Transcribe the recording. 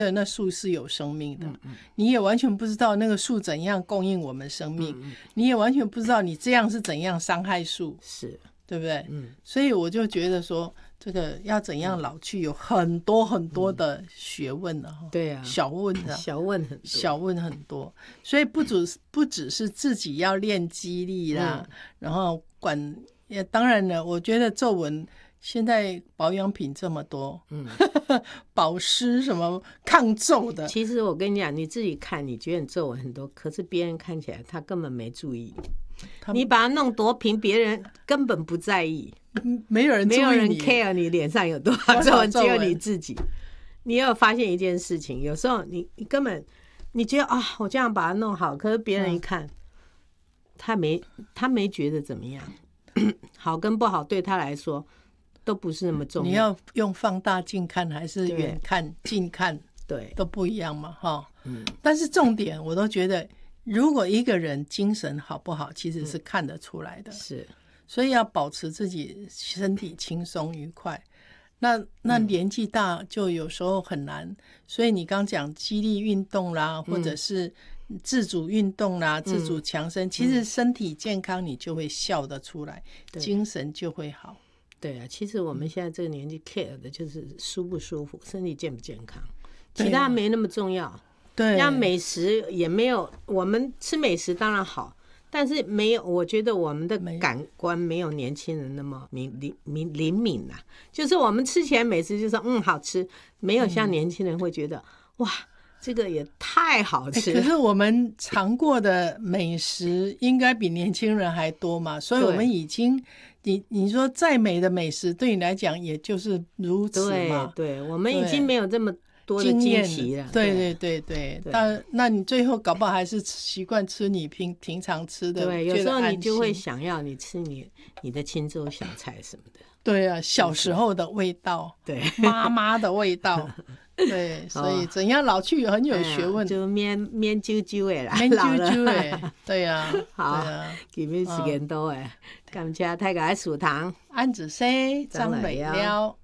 那树是有生命的，你也完全不知道那个树怎样供应我们生命，你也完全不知道你这样是怎样伤害树， 是， 对不对？所以我就觉得说，这个要怎样老去有很多很多的学问了， 对啊， 小问的， 小问很多， 所以不只是自己要练肌力啦，然后当然了，我觉得皱纹现在保养品这么多，保湿什么抗皱的。 其实我跟你讲，你自己看，你觉得你皱纹很多，可是别人看起来他根本没注意。你把它弄多平，别人根本不在意， 没有人 care 你脸上有多少皱纹，只有你自己。你有发现一件事情，有时候你根本你觉得啊，我这样把它弄好，可是别人一看，他没觉得怎么样，好跟不好对他来说都不是那么重要。 你要用放大镜看还是远看近看， 对， 都不一样嘛，哈。但是重点我都觉得，如果一个人精神好不好，其实是看得出来的。 是， 所以要保持自己身体轻松愉快。那年纪大就有时候很难，所以你刚讲肌力运动啦，或者是自主运动啦，自主强身，其实身体健康你就会笑得出来，精神就会好。 对啊，其实我们现在这个年纪 care 的就是舒不舒服，身体健不健康，其他没那么重要。 对， 像美食也没有，我们吃美食当然好，但是没有，我觉得我们的感官没有年轻人那么灵敏啊。就是我们吃起来美食就说好吃，没有像年轻人会觉得哇，这个也太好吃了。 可是我们尝过的美食应该比年轻人还多嘛，所以我们已经你说再美的美食对你来讲也就是如此嘛。 对，我们已经没有这么多的惊奇了。 对，那你最后搞不好还是习惯吃你平常吃的。 对，有时候你就会想要你吃你的清粥小菜什么的。 对啊，小时候的味道， 对， 妈妈的味道。对，所以怎样老去很有学问， 就面啾啾的啦， 面啾啾的，对啊。 好，今天时间到诶，感谢大家的收听， 安子生张美了。